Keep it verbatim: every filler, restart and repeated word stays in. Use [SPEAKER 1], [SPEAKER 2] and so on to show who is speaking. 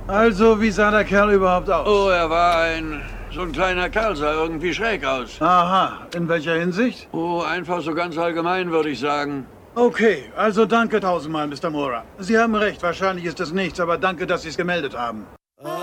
[SPEAKER 1] Also, wie sah der Kerl überhaupt aus?
[SPEAKER 2] Oh, er war ein... So ein kleiner Kerl, sah irgendwie schräg aus.
[SPEAKER 1] Aha, in welcher Hinsicht?
[SPEAKER 2] Oh, einfach so ganz allgemein, würde ich sagen.
[SPEAKER 1] Okay, also danke tausendmal, Mister Mora. Sie haben recht, wahrscheinlich ist es nichts, aber danke, dass Sie es gemeldet haben.